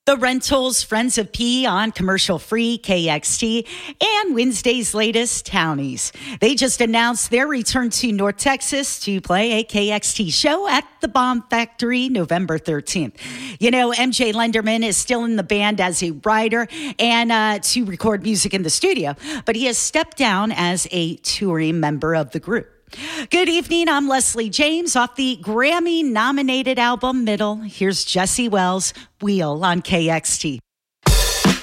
The Rentals, Friends of P on commercial free KXT, and Wednesday's latest Townies. They just announced their return to North Texas to play a KXT show at the Bomb Factory November 13th. You know, MJ Lenderman is still in the band as a writer and to record music in the studio, but he has stepped down as a touring member of the group. Good evening, I'm Leslie James. Off the Grammy-nominated album Middle, here's Jesse Wells' Wheel on KXT.